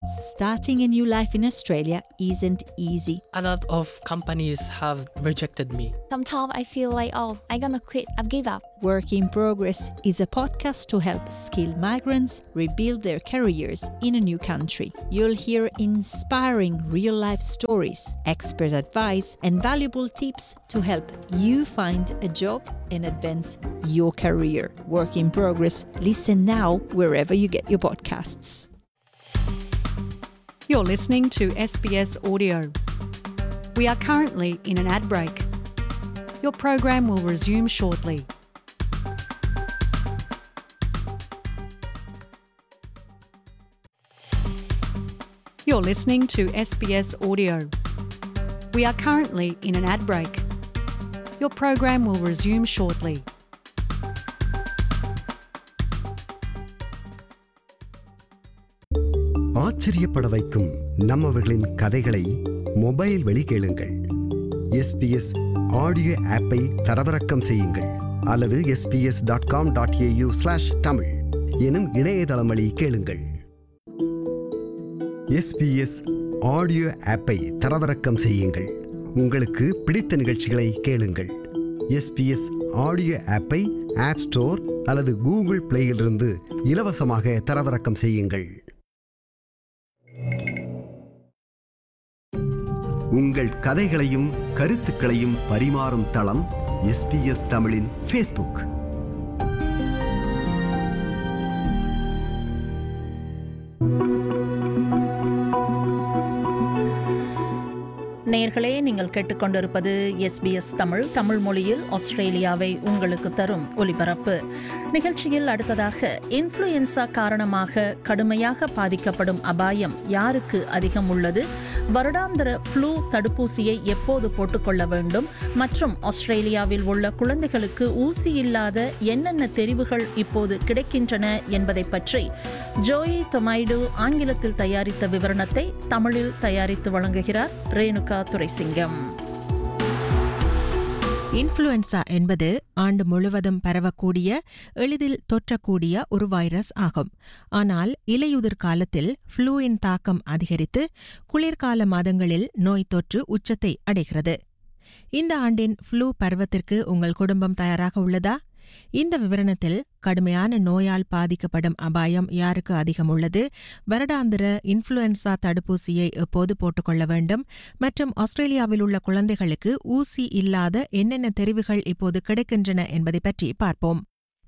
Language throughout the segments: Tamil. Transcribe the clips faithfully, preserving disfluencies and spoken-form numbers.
Starting a new life in Australia isn't easy. A lot of companies have rejected me. Sometimes I feel like, oh, I'm gonna quit, I've give up. Work in Progress is a podcast to help skilled migrants rebuild their careers in a new country. You'll hear inspiring real-life stories, expert advice, and valuable tips to help you find a job and advance your career. Work in Progress. Listen now wherever you get your podcasts. You're listening to S B S Audio. We are currently in an ad break. Your program will resume shortly. You're listening to S B S Audio. We are currently in an ad break. Your program will resume shortly. ஆச்சரியப்பட வைக்கும் நம்மவர்களின் கதைகளை மொபைல் வழி கேளுங்கள். எஸ்பிஎஸ் ஆடியோ ஆப்பை தரவிறக்கம் செய்யுங்கள் அல்லது SBS dot com dot AU slash Tamil எனும் இணையதளம் வழி கேளுங்கள். எஸ்பிஎஸ் ஆடியோ ஆப்பை தரவிறக்கம் செய்யுங்கள். உங்களுக்கு பிடித்த நிகழ்ச்சிகளை கேளுங்கள். எஸ்பிஎஸ் ஆடியோ ஆப்பை ஆப் ஸ்டோர் அல்லது கூகுள் பிளேயிலிருந்து இலவசமாக தரவிறக்கம் செய்யுங்கள். உங்கள் கதைகளையும் கருத்துக்களையும் பரிமாறும் தளம் எஸ்பிஎஸ் தமிழின் ஃபேஸ்புக். நேயர்களே, நீங்கள் கேட்டுக்கொண்டிருப்பது எஸ்பிஎஸ் தமிழ் தமிழ் மொழியில் ஆஸ்திரேலியாவை உங்களுக்கு தரும் ஒலிபரப்பு நிகழ்ச்சியில். அடுத்ததாக, இன்ஃப்ளூயன்சா காரணமாக கடுமையாக பாதிக்கப்படும் அபாயம் யாருக்கு அதிகம் உள்ளது, வருடாந்திர ஃப்ளூ தடுப்பூசியை எப்போது போட்டுக்கொள்ள வேண்டும் மற்றும் ஆஸ்திரேலியாவில் உள்ள குழந்தைகளுக்கு ஊசி இல்லாத என்னென்ன தெரிவுகள் இப்போது கிடைக்கின்றன என்பதை பற்றி ஜோயி தொமைடு ஆங்கிலத்தில் தயாரித்த விவரணத்தை தமிழில் தயாரித்து வழங்குகிறார் ரேணுகா துரைசிங்கம். இன்ஃப்ளூயன்சா என்பது ஆண்டு முழுவதும் பரவக்கூடிய, எளிதில் தொற்றக்கூடிய ஒரு வைரஸ் ஆகும். ஆனால் இலையுதிர் காலத்தில் ஃப்ளூவின் தாக்கம் அதிகரித்து குளிர்கால மாதங்களில் நோய் தொற்று உச்சத்தை அடைகிறது. இந்த ஆண்டின் ஃப்ளூ பருவத்திற்கு உங்கள் குடும்பம் தயாராக உள்ளதா? இந்த விவரணத்தில் கடுமையான நோயால் பாதிக்கப்படும் அபாயம் யாருக்கு அதிகம் உள்ளது, வருடாந்திர இன்ஃப்ளூயன்சா தடுப்பூசியை எப்போது போட்டுக்கொள்ள வேண்டும் மற்றும் ஆஸ்திரேலியாவில் உள்ள குழந்தைகளுக்கு ஊசி இல்லாத என்னென்ன தெரிவுகள் இப்போது கிடைக்கின்றன என்பதை பற்றி பார்ப்போம்.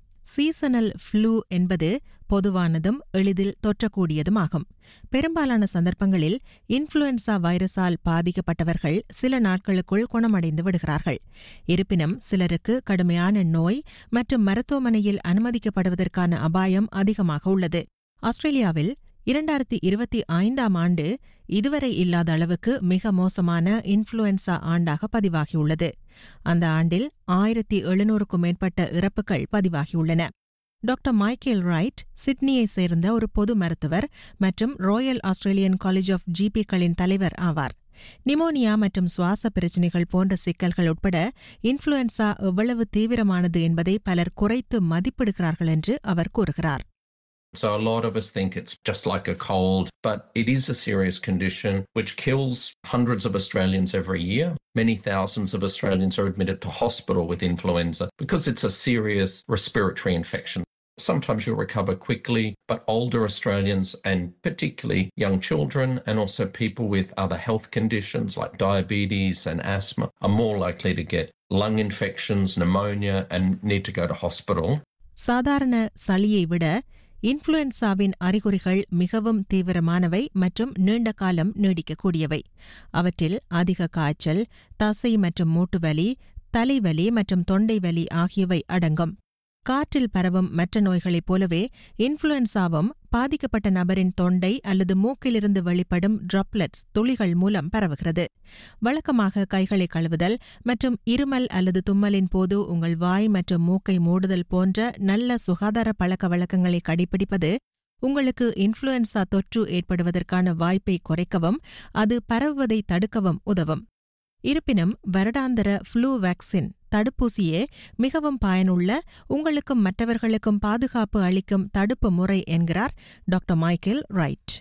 சீசனல் ஃப்ளூ என்பது பொதுவானதும் எளிதில் தொற்றக்கூடியதுமாகும். பெரும்பாலான சந்தர்ப்பங்களில் இன்ஃப்ளூயன்சா வைரஸால் பாதிக்கப்பட்டவர்கள் சில நாட்களுக்குள் குணமடைந்து விடுகிறார்கள். இருப்பினும் சிலருக்கு கடுமையான நோய் மற்றும் மருத்துவமனையில் அனுமதிக்கப்படுவதற்கான அபாயம் அதிகமாக உள்ளது. ஆஸ்திரேலியாவில் இரண்டாயிரத்தி இருபத்தி ஐந்தாம் ஆண்டு இதுவரை இல்லாத அளவுக்கு மிக மோசமான இன்ஃப்ளூயன்சா ஆண்டாக பதிவாகியுள்ளது. அந்த ஆண்டில் ஆயிரத்தி எழுநூறுக்கும் மேற்பட்ட இறப்புகள் பதிவாகியுள்ளன. டாக்டர் மைக்கேல் ரைட் சிட்னியைச் சேர்ந்த ஒரு பொது மருத்துவர் மற்றும் ராயல் ஆஸ்திரேலியன் காலேஜ் ஆஃப் ஜிபிக்களின் தலைவர் ஆவார். நிமோனியா மற்றும் சுவாச பிரச்சினைகள் போன்ற சிக்கல்கள் உட்பட இன்ஃப்ளூயன்சா எவ்வளவு தீவிரமானது என்பதை பலர் குறைத்து மதிப்பிடுகிறார்கள் என்று அவர் கூறுகிறார். So a lot of us think it's just like a cold, but it is a serious condition which kills hundreds of Australians every year. Many thousands of Australians are admitted to hospital with influenza because it's a serious respiratory infection. Sometimes you'll recover quickly, but older Australians and particularly young children and also people with other health conditions like diabetes and asthma are more likely to get lung infections, pneumonia and need to go to hospital. சாதாரண சளியை விட இன்ஃப்ளூயன்சாவின் அறிகுறிகள் மிகவும் தீவிரமானவை மற்றும் நீண்ட காலம் நீடிக்கக்கூடியவை. அவற்றில் அதிக காய்ச்சல், தசை மற்றும் மூட்டுவலி, தலைவலி மற்றும் தொண்டை வலி ஆகியவை அடங்கும். காற்றில் பரவும் மற்ற நோய்களைப் போலவே இன்ஃப்ளூயன்சாவும் பாதிக்கப்பட்ட நபரின் தொண்டை அல்லது மூக்கிலிருந்து வெளிப்படும் டிராப்லெட்ஸ் துளிகள் மூலம் பரவுகிறது. வழக்கமாக கைகளை கழுவுதல் மற்றும் இருமல் அல்லது தும்மலின் போது உங்கள் வாய் மற்றும் மூக்கை மூடுதல் போன்ற நல்ல சுகாதார பழக்க வழக்கங்களை கடைபிடிப்பது உங்களுக்கு இன்ஃப்ளூயன்சா தொற்று ஏற்படுவதற்கான வாய்ப்பை குறைக்கவும் அது பரவுவதை தடுக்கவும் உதவும். இருப்பினும் வருடாந்திர ஃப்ளூ வேக்சின் தடுப்பூசியே மிகவும் பயனுள்ள, உங்களுக்கும் மற்றவர்களுக்கும் பாதுகாப்பு அளிக்கும் தடுப்பு முறை என்கிறார் doctor Michael right.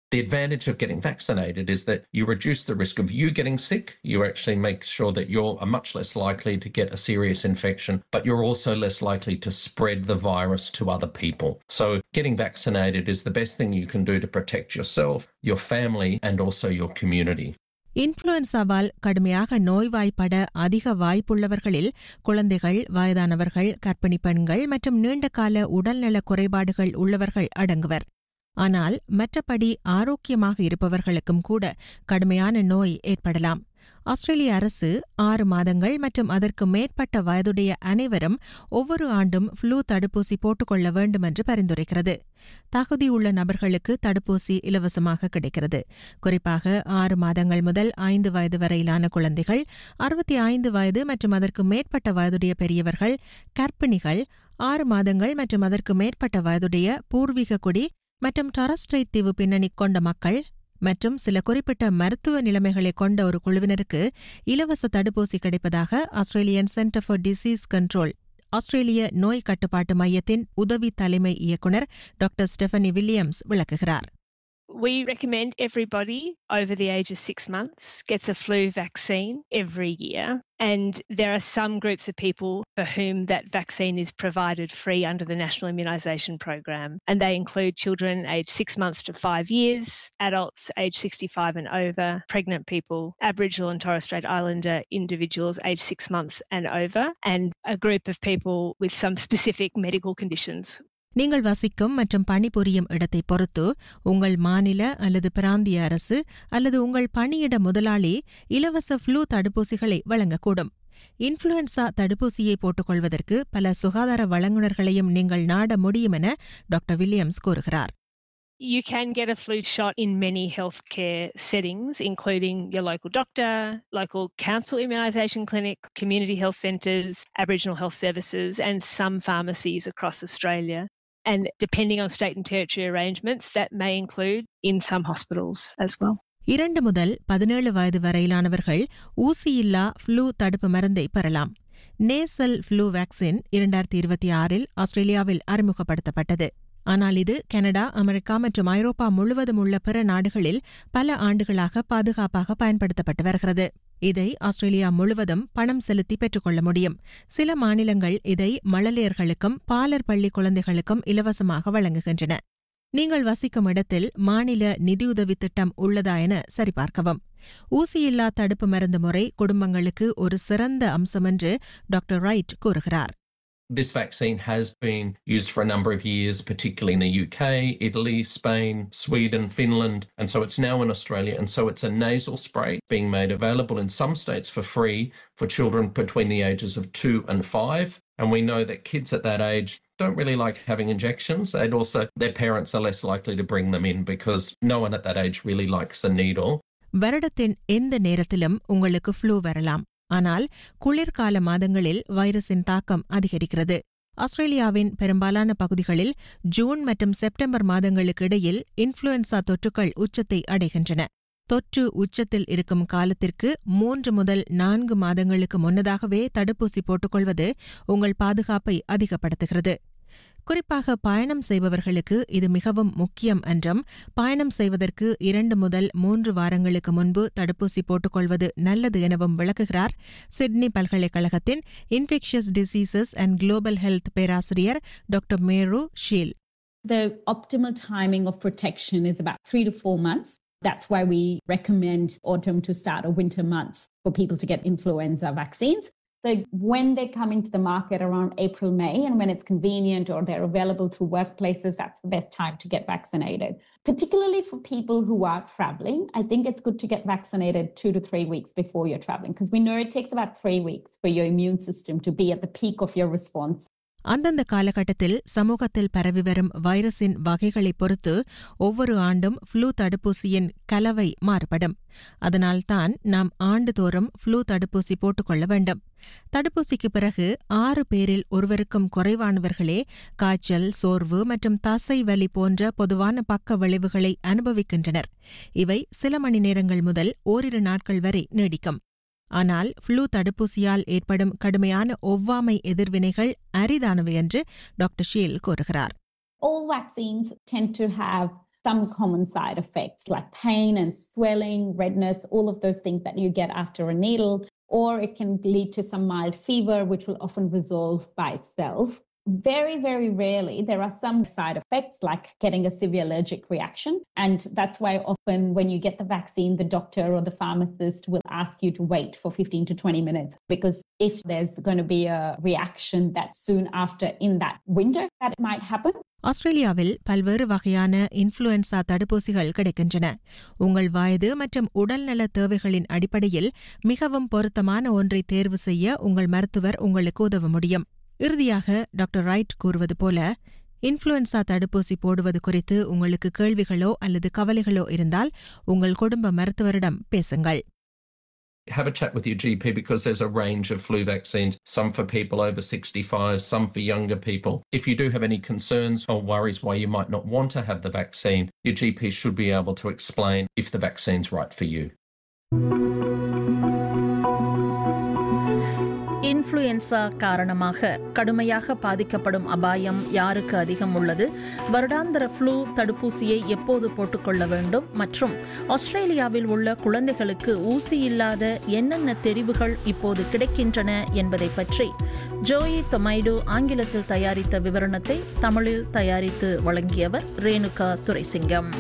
The advantage of getting vaccinated is that you reduce the risk of you getting sick. You actually make sure that you're much less likely to get a serious infection, but you're also less likely to spread the virus to other people. So getting vaccinated is the best thing you can do to protect yourself, your family, and also your community. இன்ஃப்ளூயன்சாவால் கடுமையாக நோய்வாய்ப்பட அதிக வாய்ப்புள்ளவர்களில் குழந்தைகள், வயதானவர்கள், கர்ப்பிணி பெண்கள் மற்றும் நீண்டகால உடல்நல குறைபாடுகள் உள்ளவர்கள் அடங்குவர். ஆனால் மற்றபடி ஆரோக்கியமாக இருப்பவர்களுக்கும் கூட கடுமையான நோய் ஏற்படலாம். ஆஸ்திரேலிய அரசு ஆறு மாதங்கள் மற்றும் அதற்கு மேற்பட்ட வயதுடைய அனைவரும் ஒவ்வொரு ஆண்டும் ஃப்ளூ தடுப்பூசி போட்டுக்கொள்ள வேண்டும் என்று பரிந்துரைக்கிறது. தகுதியுள்ள நபர்களுக்கு தடுப்பூசி இலவசமாக கிடைக்கிறது. குறிப்பாக ஆறு மாதங்கள் முதல் ஐந்து வயது வரையிலான குழந்தைகள், அறுபத்தி ஐந்து வயது மற்றும் அதற்கு மேற்பட்ட வயதுடைய பெரியவர்கள், கர்ப்பிணிகள், ஆறு மாதங்கள் மற்றும் அதற்கு மேற்பட்ட வயதுடைய பூர்வீக குடி மற்றும் டாரஸ்ட்ரைட் தீவு பின்னணி கொண்ட மக்கள் மற்றும் சில குறிப்பிட்ட மருத்துவ நிலைமைகளை கொண்ட ஒரு குழுவினருக்கு இலவச தடுப்பூசி கிடைப்பதாக Australian centre for disease control ஆஸ்திரேலிய நோய் கட்டுப்பாட்டு மையத்தின் உதவி தலைமை இயக்குநர் டாக்டர் ஸ்டெஃபனி வில்லியம்ஸ் விளக்குகிறார். We recommend everybody over the age of six months gets a flu vaccine every year. And there are some groups of people for whom that vaccine is provided free under the National Immunisation Program. And they include children aged six months to five years, adults aged sixty-five and over, pregnant people, Aboriginal and Torres Strait Islander individuals aged six months and over, and a group of people with some specific medical conditions. நீங்கள் வசிக்கும் மற்றும் பணிபுரியும் இடத்தை பொறுத்து உங்கள் மாநில அல்லது பிராந்திய அரசு அல்லது உங்கள் பணியிட முதலாளி இலவச ஃப்ளூ தடுப்பூசிகளை வழங்கக்கூடும். இன்ஃப்ளூயன்சா தடுப்பூசியை போட்டுக்கொள்வதற்கு பல சுகாதார வழங்குநர்களையும் நீங்கள் நாட முடியும் என டாக்டர் வில்லியம்ஸ் கூறுகிறார். You can get a flu shot in many healthcare settings, including your local doctor, local council immunisation clinic, community health centres, Aboriginal health services, and some pharmacies across Australia. And depending on state and territory arrangements, that may include in some hospitals as well. இரண்டு முதல் பதினேழு வயது வரையிலானவர்கள் ஊசியில்லா ஃப்ளூ தடுப்பு மருந்தை பெறலாம். நேசல் ஃப்ளூ வேக்சின் இரண்டாயிரத்தி இருபத்தி ஆறில் ஆஸ்திரேலியாவில் அறிமுகப்படுத்தப்பட்டது. ஆனால் இது கனடா, அமெரிக்கா மற்றும் ஐரோப்பா முழுவதும் உள்ள பிற நாடுகளில் பல ஆண்டுகளாக பாதுகாப்பாக பயன்படுத்தப்பட்டு வருகிறது. இதை ஆஸ்திரேலியா முழுவதும் பணம் செலுத்தி பெற்றுக்கொள்ள முடியும். சில மாநிலங்கள் இதை மழலையர்களுக்கும் பாலர் பள்ளி குழந்தைகளுக்கும் இலவசமாக வழங்குகின்றன. நீங்கள் வசிக்கும் இடத்தில் மாநில நிதியுதவி திட்டம் உள்ளதா என சரிபார்க்கவும். ஊசியில்லா தடுப்பு மருந்து முறை குடும்பங்களுக்கு ஒரு சிறந்த அம்சம் என்று டாக்டர் ரைட் கூறுகிறார். This vaccine has been used for a number of years, particularly in the U K, Italy, Spain, Sweden, Finland, and so it's now in Australia. And so it's a nasal spray being made available in some states for free for children between the ages of two and five. And we know that kids at that age don't really like having injections. And also their parents are less likely to bring them in because no one at that age really likes a needle. வருடத்தின் எந்த நேரத்திலும் உங்களுக்கு ஃப்ளூ வரலாம். ஆனால் குளிர்கால மாதங்களில் வைரஸின் தாக்கம் அதிகரிக்கிறது. ஆஸ்திரேலியாவின் பெரும்பாலான பகுதிகளில் ஜூன் மற்றும் செப்டம்பர் மாதங்களுக்கு இடையில் இன்ஃப்ளூயன்சா தொற்றுக்கள் உச்சத்தை அடைகின்றன. தொற்று உச்சத்தில் இருக்கும் காலத்திற்கு மூன்று முதல் நான்கு மாதங்களுக்கு முன்னதாகவே தடுப்பூசி போட்டுக்கொள்வது உங்கள் பாதுகாப்பை அதிகப்படுத்துகிறது. குறிப்பாக பயணம் செய்பவர்களுக்கு இது மிகவும் முக்கியம் என்றும் பயணம் செய்வதற்கு இரண்டு முதல் மூன்று வாரங்களுக்கு முன்பு தடுப்பூசி போட்டுக்கொள்வது நல்லது எனவும் விளக்குகிறார் சிட்னி பல்கலைக்கழகத்தின் infectious diseases and global health பேராசிரியர் doctor Meru Sheel. The optimal timing of protection is about three to four months. That's why we recommend autumn to start or winter months for people to get influenza vaccines. So when they come into the market around April, May, and when it's convenient or they're available through workplaces, that's the best time to get vaccinated. Particularly for people who are traveling, I think it's good to get vaccinated two to three weeks before you're traveling because we know it takes about three weeks for your immune system to be at the peak of your response. அந்தந்த காலகட்டத்தில் சமூகத்தில் பரவி வரும் வைரஸின் வகைகளை பொறுத்து ஒவ்வொரு ஆண்டும் ஃப்ளூ தடுப்பூசியின் கலவை மாறுபடும். அதனால்தான் நாம் ஆண்டுதோறும் ஃப்ளூ தடுப்பூசி போட்டுக்கொள்ள வேண்டும். தடுப்பூசிக்கு பிறகு ஆறு பேரில் ஒருவருக்கும் குறைவானவர்களே காய்ச்சல், சோர்வு மற்றும் தசை வலி போன்ற பொதுவான பக்க விளைவுகளை அனுபவிக்கின்றனர். இவை சில மணி நேரங்கள் முதல் ஓரிரு நாட்கள் வரை நீடிக்கும். ஆனால் ஃப்ளூ தடுப்பூசியால் ஏற்படும் கடுமையான ஒவ்வாமை எதிர்வினைகள் அரிதானவை என்று டாக்டர் ஷீல் கூறுகிறார். All vaccines tend to have some common side effects like pain and swelling, redness, all of those things that you get after a needle, or it can lead to some mild fever, which will often resolve by itself. Very, very rarely, there are some side effects like getting a severe allergic reaction. And that's why often when you get the vaccine, the doctor or the pharmacist will ask you to wait for fifteen to twenty minutes. Because if there's going to be a reaction that soon after in that window, that might happen. ஆஸ்திரேலியாவில் பல்வேறு வகையான இன்ஃப்ளூயன்சா தடுப்பூசிகள் கிடைக்கின்றன. உங்கள் வயது மற்றும் உடல்நல தேவைகளின் அடிப்படையில் மிகவும் பொருத்தமான ஒன்றை தேர்வு செய்ய உங்கள் மருத்துவர் உங்களுக்கு உதவ முடியும். இறுதியாக டாக்டர் ரைட் கூறுவது போல, இன்ஃப்ளூயன்சா தடுப்பூசி போடுவது குறித்து உங்களுக்கு கேள்விகளோ அல்லது கவலைகளோ இருந்தால் உங்கள் குடும்ப மருத்துவரிடம் பேசுங்கள். Have a chat with your G P because there's a range of flu vaccines, some for people over sixty-five, some for younger people. If you do have any concerns or worries why you might not want to have the vaccine, your G P should be able to explain if the vaccine's right for you. Influenza காரணமாக கடுமையாக பாதிக்கப்படும் அபாயம் யாருக்கு அதிகம் உள்ளது, வருடாந்திர ஃப்ளூ தடுப்பூசியை எப்போது போட்டுக்கொள்ள வேண்டும் மற்றும் ஆஸ்திரேலியாவில் உள்ள குழந்தைகளுக்கு ஊசி இல்லாத என்னென்ன தெரிவுகள் இப்போது கிடைக்கின்றன என்பதை பற்றி ஜோயி தொமைடு ஆங்கிலத்தில் தயாரித்த விவரணத்தை தமிழில் தயாரித்து வழங்கியவர் ரேணுகா துரைசிங்கம்.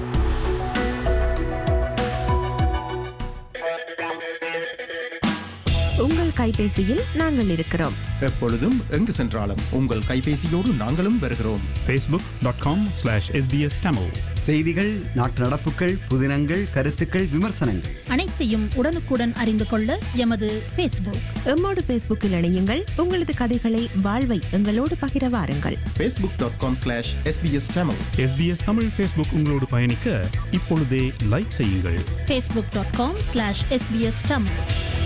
உங்கள் கைபேசியில் நாங்கள் இருக்கிறோம். எப்பொழுதும் எங்கு சென்றாலும் உங்கள் கைபேசியோடு நாங்களும் வருகிறோம். facebook dot com slash s b s tamil. செய்திகள், நாட்டு நடப்புகள், புதினங்கள், கருத்துக்கள், விமர்சனங்கள் அனைத்தையும் உடனுக்குடன் அறிந்து கொள்ள எமது Facebook. எம்மோடு பேஸ்புக்கில் இணையுங்கள். உங்களது கதைகளை, வாழ்வை எங்களோடு பகிர வாருங்கள். facebook dot com slash s b s tamil. S B S Tamil Facebook உங்களோடு பயணிக்க இப்பொழுதே லைக் செய்யுங்கள். facebook dot com slash s b s tamil.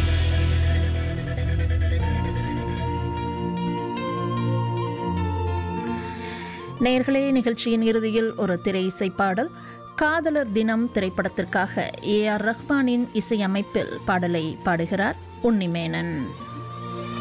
நேயர்களே, நிகழ்ச்சியின் இறுதியில் ஒரு திரை இசை பாடல். காதலர் தினம் திரைப்படத்திற்காக ஏ ஆர் ரஹ்மானின் இசையமைப்பில் பாடலை பாடுகிறார் உன்னிமேனன்.